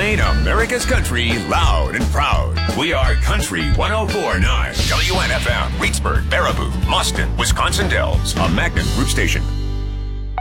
Playing America's country loud and proud. We are Country 104.9 WNFM, Reedsburg, Baraboo, Boston, Wisconsin Dells, a Magnet Group station.